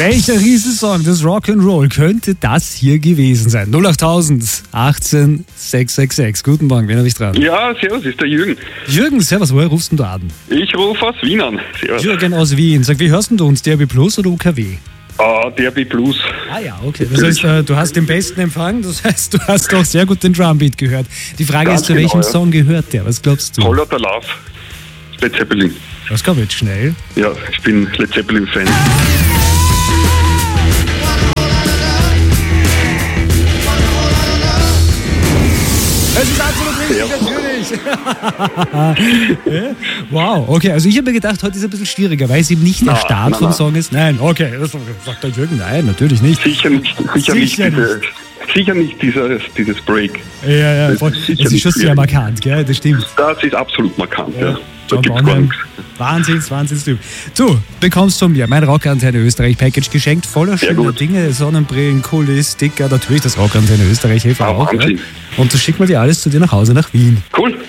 Welcher Riesensong des Rock'n'Roll könnte das hier gewesen sein? 08000 18 666. Guten Morgen, wen habe ich dran? Ja, servus, ist der Jürgen. Jürgen, servus, woher rufst denn du an? Ich rufe aus Wien an. Servus. Jürgen aus Wien. Sag, wie hörst denn du uns? DRB Plus oder UKW? DRB Plus. Ah ja, okay. Das heißt, du hast den besten Empfang, das heißt, du hast doch sehr gut den Drumbeat gehört. Die Frage Ganz ist, zu welchem genau, ja. Song gehört der? Was glaubst du? Holler Love. Led Zeppelin. Das kam jetzt schnell. Ja, ich bin Led Zeppelin-Fan. Es ist absolut richtig, natürlich. Wow, okay, also ich habe mir gedacht, heute ist es ein bisschen schwieriger, weil es eben nicht der Start vom Song ist. Nein, okay, das sagt der Jürgen, nein, natürlich nicht. Sicher nicht dieses Break. Ja, Das voll. ist sicher Es ist schon nicht sehr markant, gell, das stimmt. Das ist absolut markant, ja. Da John gibt's gar Bonham, nichts. Wahnsinnstyp. Du bekommst von mir mein Rockantenne Österreich Package geschenkt, voller Sehr schöner gut. Dinge, Sonnenbrillen, Kulis, Sticker, natürlich das Rockantenne Österreich Hilfe auch. Ja. Wahnsinn. Und das schicken wir dir alles zu dir nach Hause nach Wien. Cool,